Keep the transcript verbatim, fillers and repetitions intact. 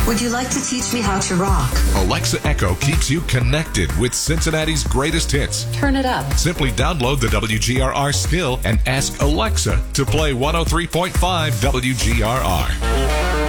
Would you like to teach me how to rock? Alexa Echo keeps you connected with Cincinnati's greatest hits. Turn it up. Simply download the W G R R skill and ask Alexa to play one oh three point five W G R R.